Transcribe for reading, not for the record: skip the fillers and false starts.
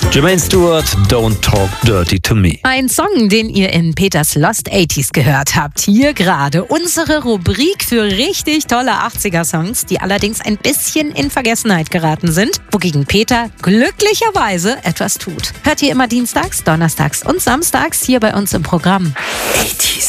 Jermaine Stewart, Don't Talk Dirty to Me. Ein Song, den ihr in Peters Lost 80s gehört habt. Hier gerade unsere Rubrik für richtig tolle 80er-Songs, die allerdings ein bisschen in Vergessenheit geraten sind, wogegen Peter glücklicherweise etwas tut. Hört ihr immer dienstags, donnerstags und samstags hier bei uns im Programm. 80s.